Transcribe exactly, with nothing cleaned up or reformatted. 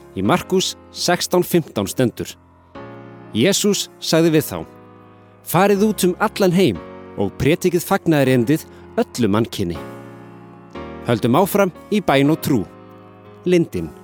Í Markús sextán fimmtán stendur: Jesús sagði við þá: Farið út um allan heim og prédikið fagnaðarerindið öllu mannkyni. Höldum áfram í bæn og trú. Lindin.